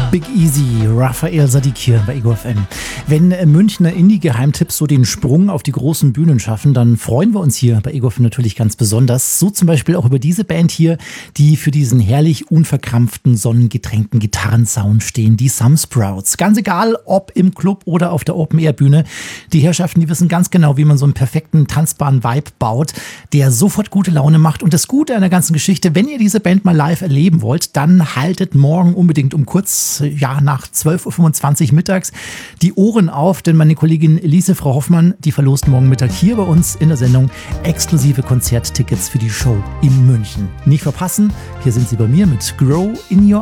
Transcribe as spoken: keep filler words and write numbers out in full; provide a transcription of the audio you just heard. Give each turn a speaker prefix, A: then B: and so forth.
A: Big Easy, Raphael Saadiq hier bei Ego F M. Wenn Münchner Indie-Geheimtipps so den Sprung auf die großen Bühnen schaffen, dann freuen wir uns hier bei Ego F M natürlich ganz besonders. So zum Beispiel auch über diese Band hier, die für diesen herrlich unverkrampften, sonnengetränkten Gitarrensound stehen, die Sunssprouts. Ganz egal, ob im Club oder auf der Open-Air-Bühne. Die Herrschaften, die wissen ganz genau, wie man so einen perfekten, tanzbaren Vibe baut, der sofort gute Laune macht. Und das Gute an der ganzen Geschichte, wenn ihr diese Band mal live erleben wollt, dann haltet morgen unbedingt um kurz ja, nach zwölf Uhr fünfundzwanzig mittags die Ohren auf, denn meine Kollegin Elise, Frau Hoffmann, die verlost morgen Mittag hier bei uns in der Sendung exklusive Konzerttickets für die Show in München. Nicht verpassen, hier sind sie bei mir mit Grow in Your